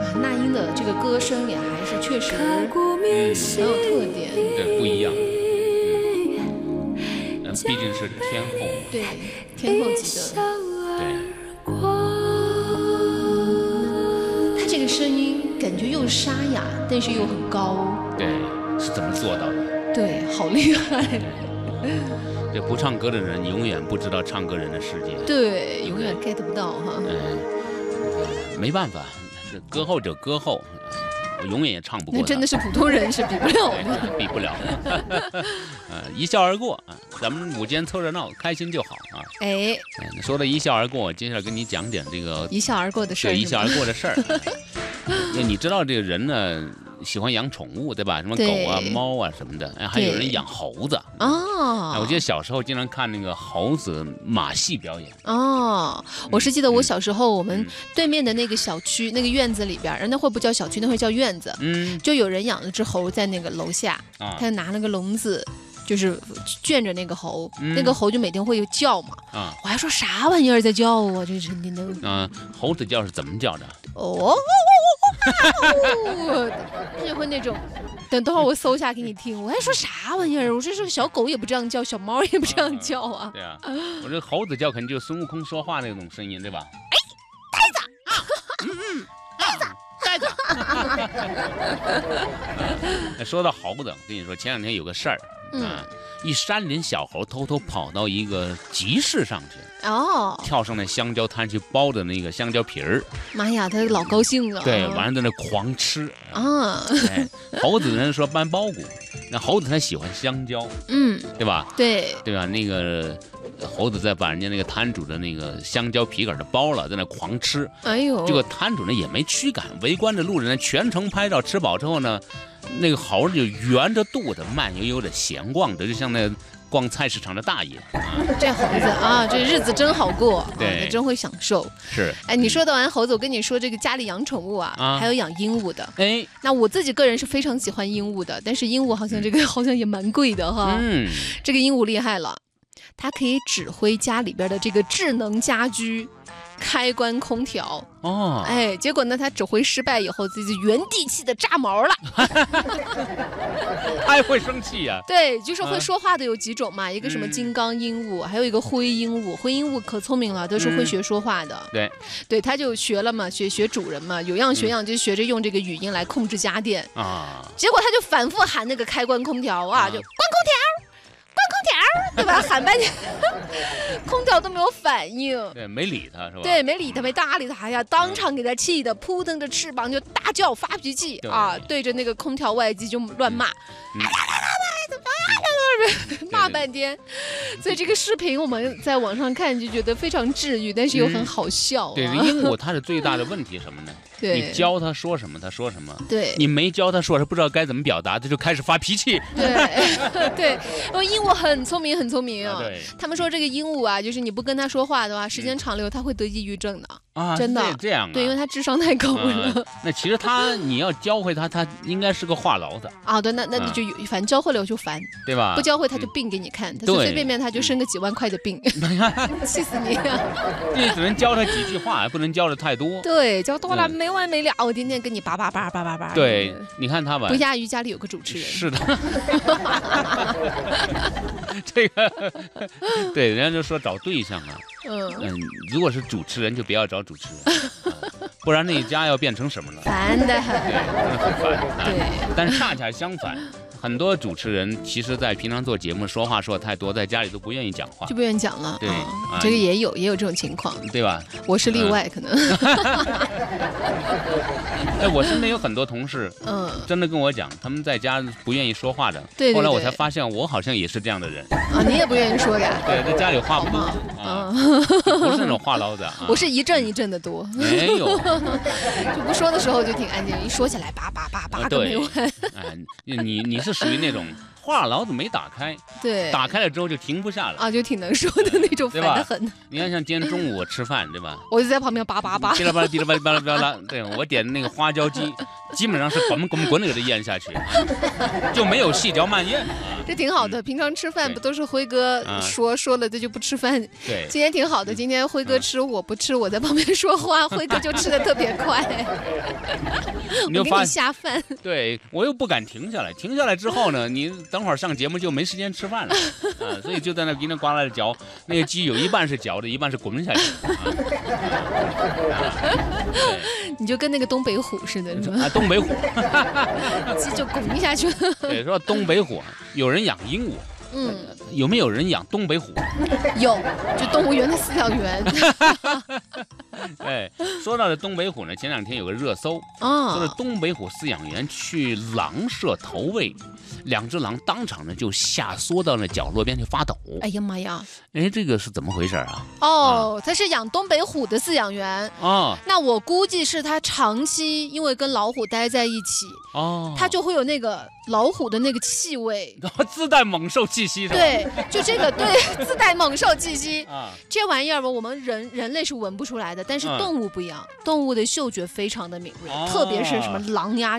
那英的这个歌声也还是确实很有特点， 对，不一样。毕竟是天后， 对，天后级的。 对。 他这个声音感觉又沙哑，但是又很高。 对，是怎么做到的？ 对，好厉害。 这不唱歌的人永远不知道唱歌人的世界。 对，永远 get 不到哈。 没办法，歌后者歌后。我永远也唱不过他， 那真的是普通人是比不了的， 比不了。一笑而过，咱们午间凑热闹，开心就好啊。 哎， 说到一笑而过，接下来跟你讲点这个一笑而过的事儿。 对，一笑而过的事儿。你知道这个人呢，喜欢养宠物，对吧？什么狗啊、猫啊什么的，还有人养猴子哦。 我记得小时候经常看那个猴子马戏表演。 哦，我是记得我小时候，我们对面的那个小区那个院子里边，那会不叫小区，那会叫院子。就有人养了只猴在那个楼下，他就拿了个笼子。就是圈着那个猴，那个猴就每天会叫嘛。我还说啥玩意儿在叫啊？这成天的。 猴子叫是怎么叫的？ 他就会那种。等会儿我搜一下给你听。我还说啥玩意儿？我说这个小狗也不这样叫，小猫也不这样叫啊。 对啊，我这猴子叫肯定就是孙悟空说话那种声音，对吧？呆子。说到猴子，我跟你说，前两天有个事儿。一山林小猴偷偷跑到一个集市上去，跳上那香蕉摊去剥的那个香蕉皮儿。 妈呀，他老高兴了。 对，晚上在那狂吃猴子人说搬包谷，那猴子他喜欢香蕉，对吧？ 对吧？那个猴子在把人家那个摊主的那个香蕉皮给他剥了，在那狂吃。 哎呦， 这个摊主呢也没驱赶，围观的路人呢全程拍照。吃饱之后呢，那个猴子就圆着肚子慢悠悠的闲逛的，就像那逛菜市场的大爷。 这猴子啊，这日子真好过， 对， 真会享受。 是， 哎，你说的完猴子，我跟你说，这个家里养宠物还有养鹦鹉的。 哎， 那我自己个人是非常喜欢鹦鹉的，但是鹦鹉好像这个好像也蛮贵的哈。这个鹦鹉厉害了，它可以指挥家里边的这个智能家居。开关空调哎，结果呢，他指挥失败以后，自己原地气的炸毛了。 太会生气呀！ 对，就是会说话的有几种嘛，一个什么金刚鹦鹉，还有一个灰鹦鹉。灰鹦鹉可聪明了，都是会学说话的。对，他就学了嘛，学主人嘛，有样学样，就学着用这个语音来控制家电结果他就反复喊那个开关空调就关空调。对吧？喊半天，空调都没有反应。 对，没理他是吧？ 对，没理他，没搭理他呀，当场给他气的扑腾着翅膀就大叫发脾气对着那个空调外机就乱骂。骂半天，所以这个视频我们在网上看就觉得非常治愈，但是又很好笑。 对，鹦鹉它的最大的问题是什么呢？你教它说什么，它说什么。 对， 你没教它说，它不知道该怎么表达，它就开始发脾气。 对，因为鹦鹉很聪明，很聪明对， 他们说这个鹦鹉就是你不跟它说话的话，时间长了它会得抑郁症的。真的这样对，因为他智商太高了。 那其实你要教会他应该是个话痨子对，那就反正教会了我就烦， 对吧？ 不教会他就病给你看，他随随便便他就生个几万块的病，气死你啊！ 你只能教他几句话，不能教的太多。 对，教多了没完没了，我天天跟你叭叭叭叭叭叭。 对，你看他吧， 不亚于家里有个主持人。 是的。这个对，人家就说找对象如果是主持人就不要找主持人，不然那一家要变成什么了？ 烦的很。 对，真的很烦。 对， 但恰恰相反，很多主持人其实在平常做节目说话说的太多，在家里都不愿意讲话， 就不愿意讲了。 对， 这个也有这种情况， 对吧？ 我是例外，可能。 我身边有很多同事，真的跟我讲，他们在家不愿意说话的。 对。 后来我才发现，我好像也是这样的人。 你也不愿意说呀？ 对，在家里话不多不是那种话痨子我是一阵一阵的多。 没有。 就不说的时候就挺安静，一说起来叭叭叭叭个没完。 你是属于那种话痨子没打开， 对， 打开了之后就停不下了就挺能说的那种，烦得很。 你看像今天中午我吃饭，对吧？ 我就在旁边叭叭叭， 哔啦吧啦哔啦吧啦哔啦吧啦，对，我点那个花椒鸡， 基本上是滚的给它咽下去，就没有细嚼慢咽。 这挺好的，平常吃饭不都是辉哥说了，他就不吃饭。 对， 今天挺好的，今天辉哥吃我不吃，我在旁边说话，辉哥就吃的特别快。我给你下饭。 对，我又不敢停下来，停下来之后呢，你等会儿上节目就没时间吃饭了啊，所以就在那叽里呱啦的嚼，那个鸡有一半是嚼的，一半是滚下去。 你就跟那个东北虎似的，是吧？ 东北虎， 鸡就滚下去了。 对，说东北虎，有人养鹦鹉。有没有人养东北虎？ 有，就动物园的饲养员。 哎，说到这东北虎呢，前2天有个热搜说是东北虎饲养员去狼舍投喂，2只狼当场呢就吓缩到了角落边去发抖。 哎呀妈呀！ 哎，这个是怎么回事啊？ 他是养东北虎的饲养员那我估计是他长期因为跟老虎待在一起他就会有那个老虎的那个气味， 自带猛兽气息是吧？ 对，就这个对，自带猛兽气息这玩意儿吧，我们人类是闻不出来的，但是动物不一样，动物的嗅觉非常的敏锐，特别是什么狼呀、